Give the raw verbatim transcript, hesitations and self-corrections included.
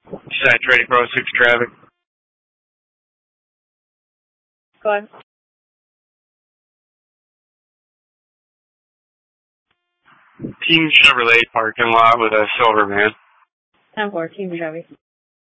Side Trading Pro six traffic. Go ahead. Team Chevrolet parking lot with a silver van. ten four, Team Chevy.